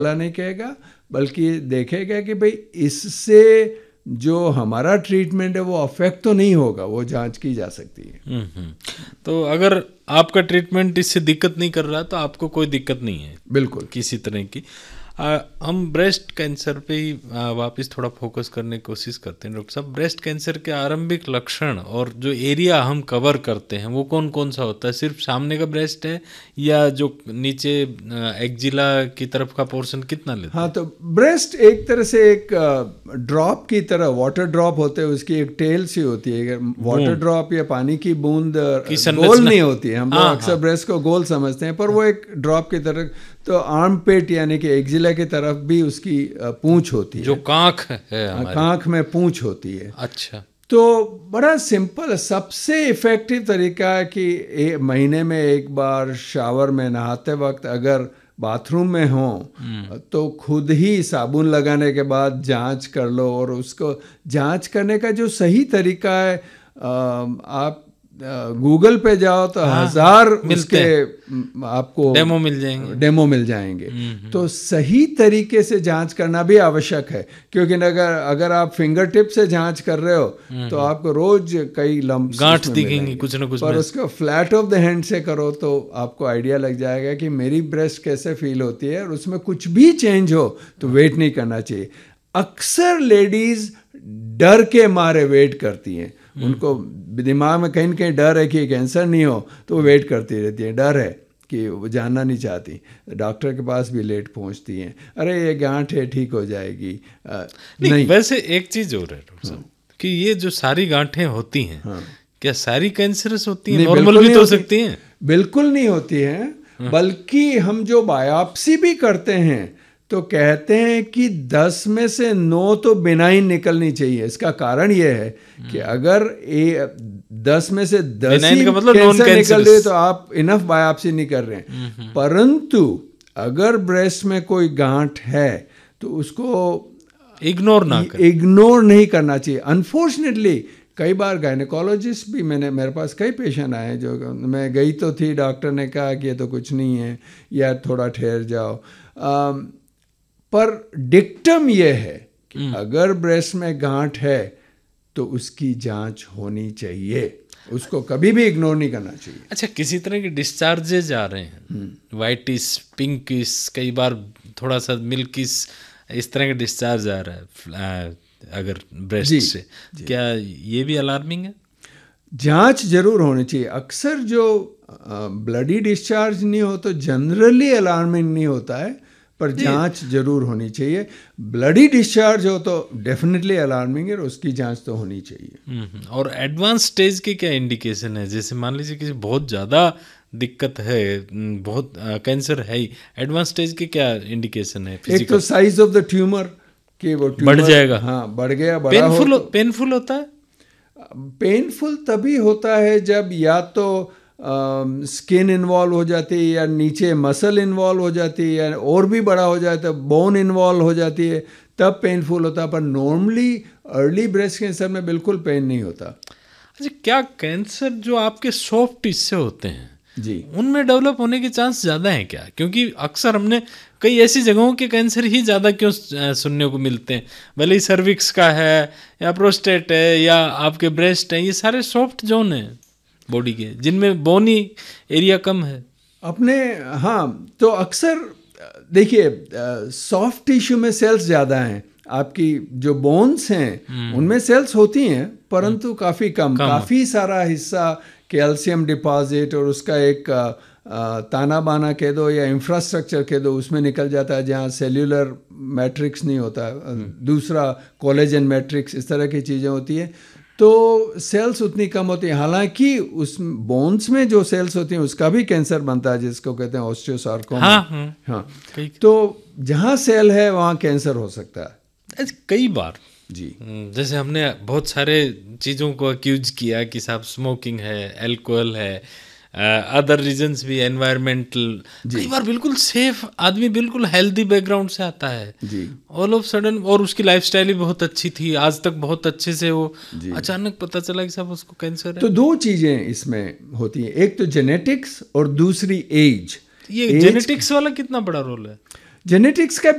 नहीं कहेगा, बल्कि देखेगा कि भाई इससे जो हमारा ट्रीटमेंट है वो अफेक्ट तो नहीं होगा, वो जांच की जा सकती है। तो अगर आपका ट्रीटमेंट इससे दिक्कत नहीं कर रहा तो आपको कोई दिक्कत नहीं है बिल्कुल किसी तरह की। हम ब्रेस्ट कैंसर पे ही वापस थोड़ा फोकस करने की कोशिश करते हैं डॉक्टर साहब। ब्रेस्ट कैंसर के आरंभिक लक्षण और जो एरिया हम कवर करते हैं वो कौन कौन सा होता है? सिर्फ सामने का ब्रेस्ट है या जो नीचे एक्जिला की तरफ का पोर्शन कितना लेता है? हाँ, तो ब्रेस्ट एक तरह से एक ड्रॉप की तरह, वाटर ड्रॉप होते हैं, उसकी एक टेल सी होती है। वाटर ड्रॉप या पानी की बूंद गोल नहीं होती है, हम लोग अक्सर ब्रेस्ट को गोल समझते हैं, पर वो एक ड्रॉप की तरह। तो आर्म पेट यानी कि एक्जिला की तरफ भी उसकी पूंछ होती है, जो कांख है हमारी। कांख में पूंछ होती है। अच्छा, तो बड़ा सिंपल, सबसे इफेक्टिव तरीका है कि महीने में एक बार शावर में नहाते वक्त अगर बाथरूम में हो तो खुद ही साबुन लगाने के बाद जांच कर लो। और उसको जांच करने का जो सही तरीका है, आप गूगल पे जाओ तो हजार उसके आपको डेमो मिल जाएंगे। तो सही तरीके से जांच करना भी आवश्यक है, क्योंकि अगर आप फिंगर टिप से जांच कर रहे हो तो आपको रोज कई लम्प्स गांठ दिखेंगी कुछ ना कुछ, पर उसको फ्लैट ऑफ द हैंड से करो तो आपको आइडिया लग जाएगा कि मेरी ब्रेस्ट कैसे फील होती है। और उसमें कुछ भी चेंज हो तो वेट नहीं करना चाहिए। अक्सर लेडीज डर के मारे वेट करती हैं, उनको दिमाग में कहीं न कहीं डर है कि कैंसर नहीं हो, तो वो वेट करती रहती है। डर है कि वो जानना नहीं चाहती, डॉक्टर के पास भी लेट पहुंचती हैं, अरे ये गांठ है ठीक हो जाएगी। नहीं, वैसे एक चीज और है डॉक्टर साहब कि ये जो सारी गांठें होती हैं, क्या सारी कैंसरस होती हैं? नॉर्मल भी तो हो सकती हैं? बिल्कुल नहीं होती हैं, बल्कि हम जो बायोप्सी भी करते हैं तो कहते हैं कि 10 में से 9 तो बिनाइन निकलनी चाहिए। इसका कारण यह है कि अगर 10 में से 10 ही कैंसर निकल रहे तो आप इनफ बायोप्सी नहीं कर रहे हैं। परंतु अगर ब्रेस्ट में कोई गांठ है तो उसको इग्नोर नहीं करना चाहिए। अनफॉर्चुनेटली कई बार गायनेकोलॉजिस्ट भी, मेरे पास कई पेशेंट आए जो मैं गई तो थी, डॉक्टर ने कहा कि ये तो कुछ नहीं है या थोड़ा ठहर जाओ, पर डिक्टम यह है कि अगर ब्रेस्ट में गांठ है तो उसकी जांच होनी चाहिए, उसको कभी भी इग्नोर नहीं करना चाहिए। अच्छा, किसी तरह के डिस्चार्जेज आ रहे हैं, वाइटिस, पिंकिस, कई बार थोड़ा सा मिल्किस, इस तरह का डिस्चार्ज आ रहा है अगर ब्रेस्ट से, क्या ये भी अलार्मिंग है? जांच जरूर होनी चाहिए। अक्सर जो ब्लडी डिस्चार्ज नहीं हो तो जनरली अलार्मिंग नहीं होता है, पर जांच जरूर होनी चाहिए। ब्लडी डिस्चार्ज हो तो डेफिनेटली अलार्मिंग है और उसकी जांच तो होनी चाहिए। और एडवांस स्टेज के क्या इंडिकेशन है? जैसे मान लीजिए किसी बहुत ज़्यादा दिक्कत है, बहुत कैंसर है ही, एडवांस स्टेज के क्या इंडिकेशन है? एक तो साइज ऑफ द ट्यूमर, कि वो ट्यूमर बढ़ जाएगा, हाँ बढ़ गया, बड़ा पेनफुल होता है। पेनफुल तभी होता है जब या तो स्किन इन्वॉल्व हो जाती है या नीचे मसल इन्वॉल्व हो जाती है या और भी बड़ा हो जाता है, बोन इन्वॉल्व हो जाती है, तब पेनफुल होता है। पर नॉर्मली अर्ली ब्रेस्ट कैंसर में बिल्कुल पेन नहीं होता। अच्छा, क्या कैंसर जो आपके सॉफ्ट हिस्से होते हैं जी, उनमें डेवलप होने के चांस ज़्यादा हैं क्या? क्योंकि अक्सर हमने कई ऐसी जगहों के कैंसर ही ज़्यादा क्यों सुनने को मिलते हैं, भले ही सर्विक्स का है या प्रोस्टेट है या आपके ब्रेस्ट है, ये सारे सॉफ्ट जोन हैं बॉडी के जिनमें बोनी एरिया कम है अपने। हाँ, तो अक्सर देखिए सॉफ्ट टिश्यू में सेल्स ज़्यादा हैं, आपकी जो बोन्स हैं उनमें सेल्स होती हैं परंतु काफ़ी कम। काफ़ी सारा हिस्सा कैल्शियम डिपॉजिट और उसका एक ताना बाना कह दो या इंफ्रास्ट्रक्चर कह दो, उसमें निकल जाता है जहाँ सेल्यूलर मैट्रिक्स नहीं होता, दूसरा कोलेजन मैट्रिक्स, इस तरह की चीज़ें होती हैं। तो सेल्स उतनी कम होती हैं। हालांकि उस बोन्स में जो सेल्स होती हैं उसका भी कैंसर बनता है जिसको कहते हैं ऑस्टियोसार्कोमा। हाँ, तो जहाँ सेल है वहाँ कैंसर हो सकता है। कई बार जी, जैसे हमने बहुत सारे चीज़ों को अक्यूज किया कि साहब स्मोकिंग है, अल्कोहल है, अदर रीजंस भी, एनवायरमेंटल, कई बार बिल्कुल सेफ आदमी, बिल्कुल हेल्दी बैकग्राउंड से आता है जी, ऑल ऑफ सडन, और उसकी लाइफस्टाइल भी बहुत अच्छी थी, आज तक बहुत अच्छे से वो, अचानक पता चला कि साहब उसको कैंसर है। तो दो चीज़ें इसमें होती हैं, एक तो जेनेटिक्स और दूसरी एज। ये जेनेटिक्स वाला कितना बड़ा रोल है? जेनेटिक्स का